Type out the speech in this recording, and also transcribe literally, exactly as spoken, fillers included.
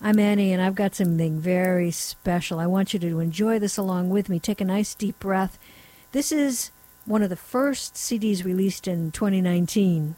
I'm Annie, and I've got something very special. I want you to enjoy this along with me. Take a nice deep breath. This is one of the first C Ds released in twenty nineteen.